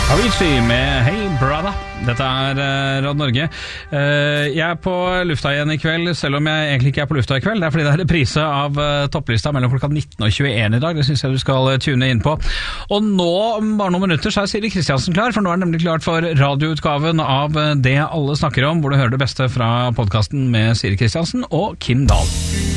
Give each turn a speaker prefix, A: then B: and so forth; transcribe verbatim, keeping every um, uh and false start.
A: Avicii med Hey Brother. Dette er uh, Radio Norge. Uh, jeg er på lufta igjen i kveld, selv om jeg egentlig ikke er på lufta i kveld. Det er fordi det er reprise av uh, topplista mellom klokka nitten og tjueen i dag. Det synes jeg du skal uh, tune inn på. Og nå, om bare noen minutter, så er Siri Kristiansen klar, for nå er det nemlig klart for radioutgaven av uh, Det alle snakker om, hvor du hører det beste fra podcasten med Siri Kristiansen og Kim Dahl.